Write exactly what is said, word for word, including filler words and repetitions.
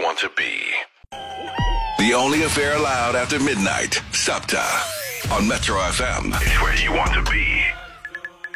want to be. The only affair allowed after midnight. Sabta on Metro F M. It's where you want to be.